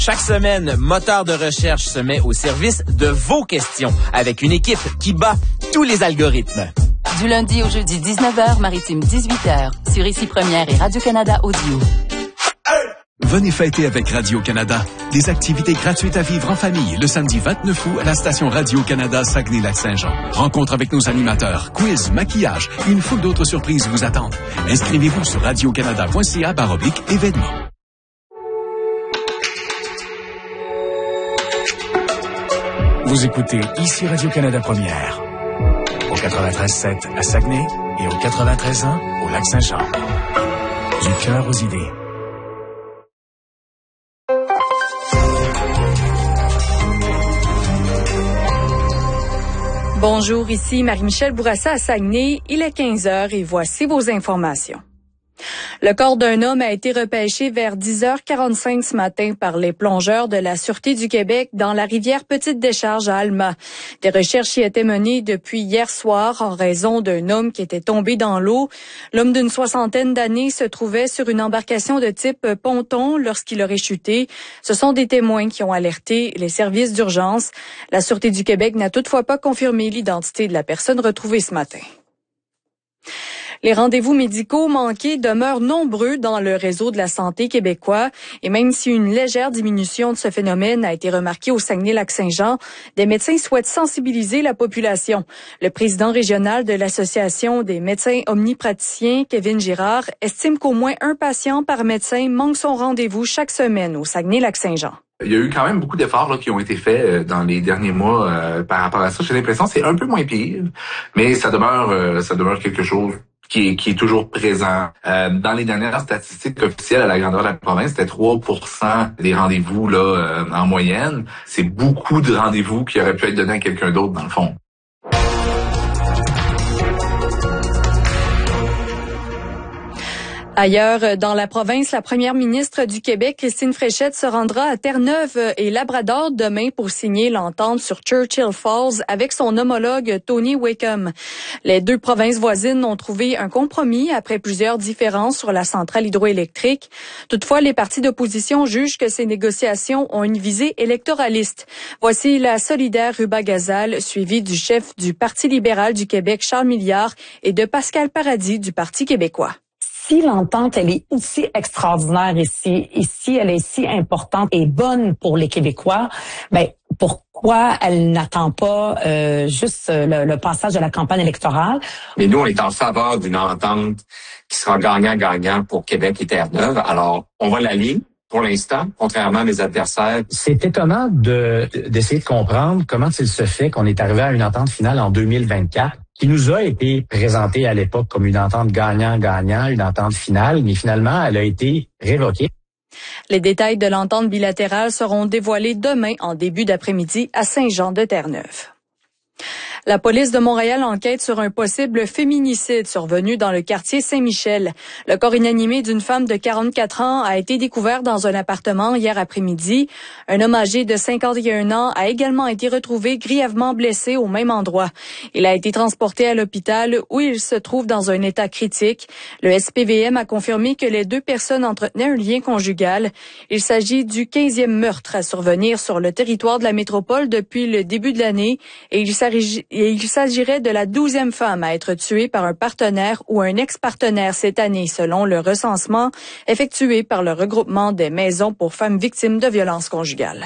Chaque semaine, Moteur de recherche se met au service de vos questions avec une équipe qui bat tous les algorithmes. Du lundi au jeudi 19h, Maritime 18h, sur Ici Première et Radio-Canada Audio. Venez fêter avec Radio-Canada. Des activités gratuites à vivre en famille le samedi 29 août à la station Radio-Canada Saguenay-Lac-Saint-Jean. Rencontre avec nos animateurs, quiz, maquillage et une foule d'autres surprises vous attendent. Inscrivez-vous sur radiocanada.ca/événements. Vous écoutez Ici Radio-Canada Première. Au 93.7 à Saguenay et au 93.1 au Lac-Saint-Jean. Du cœur aux idées. Bonjour, ici Marie-Michel Bourassa à Saguenay. Il est 15h et voici vos informations. Le corps d'un homme a été repêché vers 10h45 ce matin par les plongeurs de la Sûreté du Québec dans la rivière Petite-Décharge à Alma. Des recherches y étaient menées depuis hier soir en raison d'un homme qui était tombé dans l'eau. L'homme d'une soixantaine d'années se trouvait sur une embarcation de type ponton lorsqu'il aurait chuté. Ce sont des témoins qui ont alerté les services d'urgence. La Sûreté du Québec n'a toutefois pas confirmé l'identité de la personne retrouvée ce matin. Les rendez-vous médicaux manqués demeurent nombreux dans le réseau de la santé québécois et même si une légère diminution de ce phénomène a été remarquée au Saguenay-Lac-Saint-Jean, des médecins souhaitent sensibiliser la population. Le président régional de l'Association des médecins omnipraticiens, Kevin Girard, estime qu'au moins un patient par médecin manque son rendez-vous chaque semaine au Saguenay-Lac-Saint-Jean. Il y a eu quand même beaucoup d'efforts qui ont été faits dans les derniers mois par rapport à ça. J'ai l'impression que c'est un peu moins pire, mais ça demeure quelque chose qui est toujours présent. Dans les dernières statistiques officielles à la grandeur de la province, c'était 3% des rendez-vous là en moyenne. C'est beaucoup de rendez-vous qui auraient pu être donnés à quelqu'un d'autre dans le fond. Ailleurs, dans la province, la première ministre du Québec, Christine Fréchette, se rendra à Terre-Neuve et Labrador demain pour signer l'entente sur Churchill Falls avec son homologue Tony Wakeham. Les deux provinces voisines ont trouvé un compromis après plusieurs différences sur la centrale hydroélectrique. Toutefois, les partis d'opposition jugent que ces négociations ont une visée électoraliste. Voici la solidaire Ruba Gazal, suivie du chef du Parti libéral du Québec, Charles Milliard, et de Pascal Paradis du Parti québécois. Si l'entente, elle est aussi extraordinaire ici, elle est si importante et bonne pour les Québécois, pourquoi elle n'attend pas juste le passage de la campagne électorale? Mais nous, on est en faveur d'une entente qui sera gagnant-gagnant pour Québec et Terre-Neuve. Alors, on va l'allier pour l'instant, contrairement à mes adversaires. C'est étonnant d'essayer de comprendre comment il se fait qu'on est arrivé à une entente finale en 2024. Qui nous a été présentée à l'époque comme une entente gagnant-gagnant, une entente finale, mais finalement, elle a été révoquée. Les détails de l'entente bilatérale seront dévoilés demain en début d'après-midi à Saint-Jean-de-Terre-Neuve. La police de Montréal enquête sur un possible féminicide survenu dans le quartier Saint-Michel. Le corps inanimé d'une femme de 44 ans a été découvert dans un appartement hier après-midi. Un homme âgé de 51 ans a également été retrouvé grièvement blessé au même endroit. Il a été transporté à l'hôpital où il se trouve dans un état critique. Le SPVM a confirmé que les deux personnes entretenaient un lien conjugal. Il s'agit du 15e meurtre à survenir sur le territoire de la métropole depuis le début de l'année et il s'agirait de la 12e femme à être tuée par un partenaire ou un ex-partenaire cette année, selon le recensement effectué par le regroupement des maisons pour femmes victimes de violences conjugales.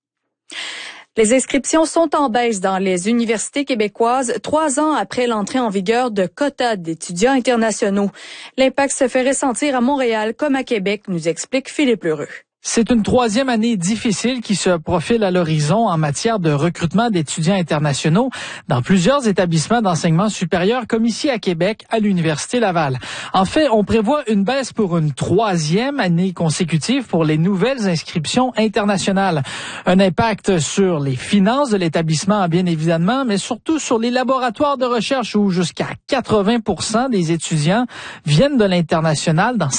Les inscriptions sont en baisse dans les universités québécoises 3 ans après l'entrée en vigueur de quotas d'étudiants internationaux. L'impact se fait ressentir à Montréal comme à Québec, nous explique Philippe Lheureux. C'est une 3e année difficile qui se profile à l'horizon en matière de recrutement d'étudiants internationaux dans plusieurs établissements d'enseignement supérieur comme ici à Québec, à l'Université Laval. En fait, on prévoit une baisse pour une 3e année consécutive pour les nouvelles inscriptions internationales. Un impact sur les finances de l'établissement, bien évidemment, mais surtout sur les laboratoires de recherche où jusqu'à 80% des étudiants viennent de l'international dans